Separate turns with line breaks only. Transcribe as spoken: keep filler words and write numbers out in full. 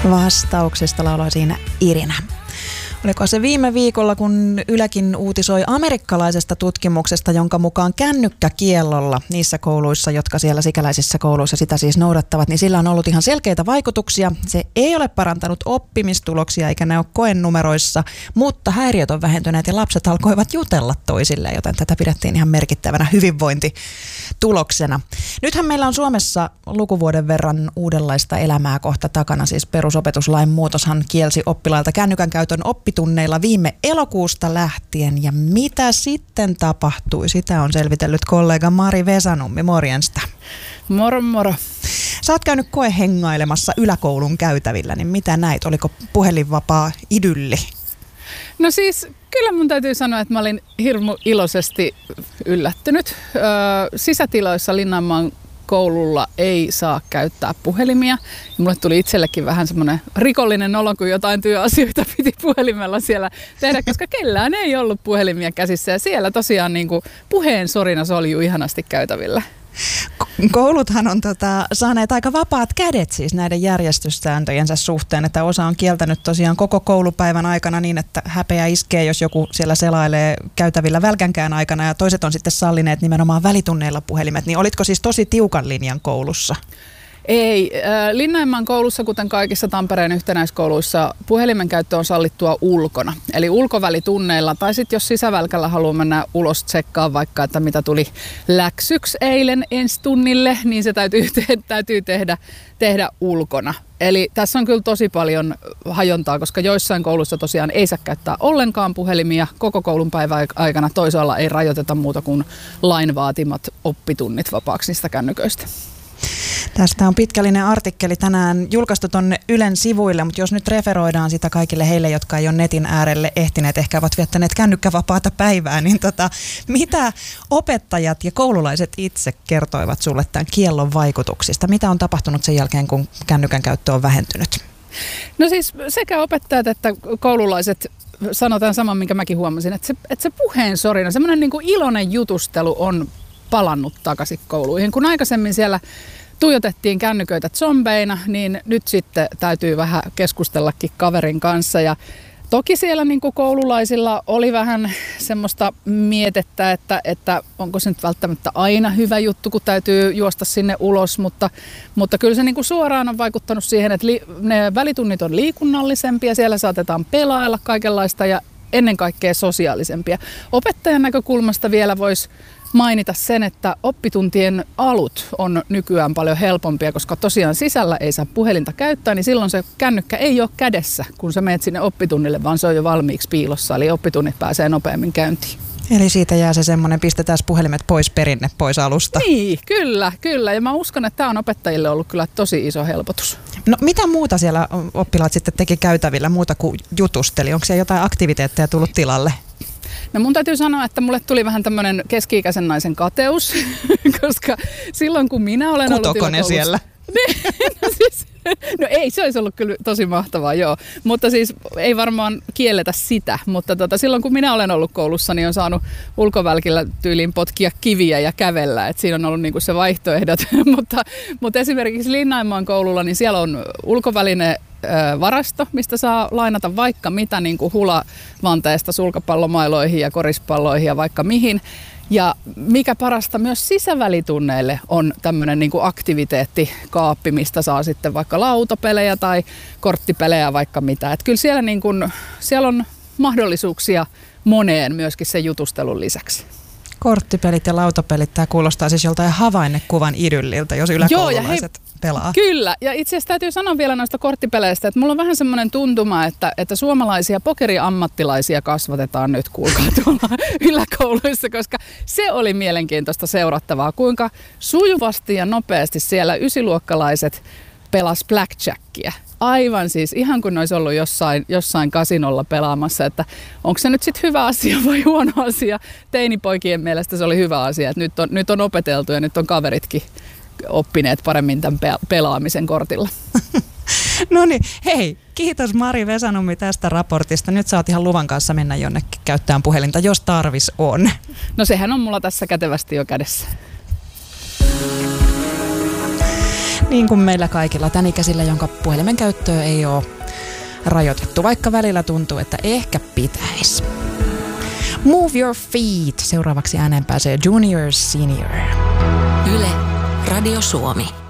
Vastauksista laulaa siinä Irina. Oliko se viime viikolla, kun Ylekin uutisoi amerikkalaisesta tutkimuksesta, jonka mukaan kännykkäkiellolla niissä kouluissa, jotka siellä sikäläisissä kouluissa sitä siis noudattavat, niin sillä on ollut ihan selkeitä vaikutuksia. Se ei ole parantanut oppimistuloksia eikä ne ole koenumeroissa, mutta häiriöt on vähentyneet ja lapset alkoivat jutella toisilleen, joten tätä pidettiin ihan merkittävänä hyvinvointituloksena. Nythän meillä on Suomessa lukuvuoden verran uudenlaista elämää kohta takana, siis perusopetuslain muutoshan kielsi oppilailta kännykän käytön oppitunneilla viime elokuusta lähtien. Ja mitä sitten tapahtui? Sitä on selvitellyt kollega Mari Vesanummi. Morjensta.
Moro moro.
Sä oot käynyt koehengailemassa yläkoulun käytävillä, niin mitä näit? Oliko puhelinvapaa idylli?
No siis kyllä mun täytyy sanoa, että mä olin hirmu iloisesti yllättynyt. Öö, sisätiloissa Linnanmaan koululla ei saa käyttää puhelimia. Ja mulle tuli itsellekin vähän semmoinen rikollinen olo, kun jotain työasioita piti puhelimella siellä tehdä, koska kellään ei ollut puhelimia käsissä. Ja siellä tosiaan niin kuin puheen sorina soljuu ihanasti käytävillä.
Kouluthan on tota, saaneet aika vapaat kädet siis näiden järjestyssääntöjensä suhteen, että osa on kieltänyt tosiaan koko koulupäivän aikana niin, että häpeä iskee, jos joku siellä selailee käytävillä välkänkään aikana, ja toiset on sitten sallineet nimenomaan välitunneilla puhelimet. Niin olitko siis tosi tiukan linjan koulussa?
Ei. Linnanmaan koulussa, kuten kaikissa Tampereen yhtenäiskouluissa, puhelimen käyttö on sallittua ulkona. Eli ulkovälitunneilla, tai sitten jos sisävälkällä haluaa mennä ulos tsekkaa vaikka, että mitä tuli läksyksi eilen ensi tunnille, niin se täytyy, te- täytyy tehdä, tehdä ulkona. Eli tässä on kyllä tosi paljon hajontaa, koska joissain kouluissa tosiaan ei saa käyttää ollenkaan puhelimia koko koulun päivän aikana. Toisaalla ei rajoiteta muuta kuin lain vaatimat oppitunnit vapaaksi niistä kännyköistä.
Tästä on pitkällinen artikkeli tänään julkaistu tuonne Ylen sivuille, mutta jos nyt referoidaan sitä kaikille heille, jotka ei ole netin äärelle ehtineet, ehkä ovat viettäneet kännykkävapaata päivää, niin tota, mitä opettajat ja koululaiset itse kertoivat sulle tämän kiellon vaikutuksista? Mitä on tapahtunut sen jälkeen, kun kännykän käyttö on vähentynyt?
No siis sekä opettajat että koululaiset sanotaan saman, minkä mäkin huomasin, että se, että se puheen sorina, semmoinen niin kuin iloinen jutustelu on palannut takaisin kouluihin. Kun aikaisemmin siellä tuijotettiin kännyköitä zombeina, niin nyt sitten täytyy vähän keskustellakin kaverin kanssa. Ja toki siellä niin kuin koululaisilla oli vähän semmoista mietettä, että, että onko se nyt välttämättä aina hyvä juttu, kun täytyy juosta sinne ulos, mutta, mutta kyllä se niin kuin suoraan on vaikuttanut siihen, että li, ne välitunnit on liikunnallisempia, siellä saatetaan pelailla kaikenlaista ja ennen kaikkea sosiaalisempia. Opettajan näkökulmasta vielä voisi mainita sen, että oppituntien alut on nykyään paljon helpompia, koska tosiaan sisällä ei saa puhelinta käyttää, niin silloin se kännykkä ei ole kädessä, kun sä menet sinne oppitunnille, vaan se on jo valmiiksi piilossa, eli oppitunnit pääsee nopeammin käyntiin.
Eli siitä jää se semmoinen, pistetään puhelimet pois perinne, pois alusta.
Niin, kyllä, kyllä. Ja mä uskon, että tämä on opettajille ollut kyllä tosi iso helpotus.
No mitä muuta siellä oppilaat sitten teki käytävillä, muuta kuin jutusteli? Onko siellä jotain aktiviteetteja tullut tilalle?
No mun täytyy sanoa, että mulle tuli vähän tämmöinen keski-ikäisen naisen kateus, koska silloin kun minä olen ollut
Kutokone siellä?
no, siis, no ei, se olisi ollut kyllä tosi mahtavaa, joo. Mutta siis ei varmaan kielletä sitä, mutta tota, silloin kun minä olen ollut koulussa, niin on saanut ulkovälkillä tyyliin potkia kiviä ja kävellä. Et siinä on ollut niinku se vaihtoehdot, mutta, mutta esimerkiksi Linnanmaan koululla, niin siellä on ulkoväline varasto, mistä saa lainata vaikka mitä niin kuin hulavanteesta sulkapallomailoihin ja korispalloihin ja vaikka mihin. Ja mikä parasta, myös sisävälitunneille on tämmöinen niin kuin aktiviteettikaappi, mistä saa sitten vaikka lautapelejä tai korttipelejä vaikka mitä. Et kyllä siellä, niin kuin, siellä on mahdollisuuksia moneen myöskin sen jutustelun lisäksi.
Korttipelit ja lautapelit, tämä kuulostaa siis joltain havainnekuvan idylliltä, jos yläkoululaiset pelaa.
Kyllä, ja itse asiassa täytyy sanoa vielä noista korttipeleistä, että mulla on vähän semmoinen tuntuma, että, että suomalaisia pokeriammattilaisia kasvatetaan nyt, kuulkaa tuolla yläkouluissa, koska se oli mielenkiintoista seurattavaa, kuinka sujuvasti ja nopeasti siellä ysiluokkalaiset pelas blackjackia. Aivan siis, ihan kun ne olisi ollut jossain, jossain kasinolla pelaamassa, että onko se nyt sitten hyvä asia vai huono asia. Teinipoikien mielestä se oli hyvä asia, että nyt on, nyt on opeteltu ja nyt on kaveritkin oppineet paremmin tämän pelaamisen kortilla.
No niin, hei, kiitos Mari Vesanummi tästä raportista. Nyt sä oot ihan luvan kanssa mennä jonnekin käyttämään puhelinta, jos tarvis on.
No sehän on mulla tässä kätevästi jo kädessä.
Niin kuin meillä kaikilla tän ikäisillä, jonka puhelimen käyttöä ei ole rajoitettu, vaikka välillä tuntuu, että ehkä pitäisi. Move your feet. Seuraavaksi ääneen pääsee Junior Senior.
Yle, Radio Suomi.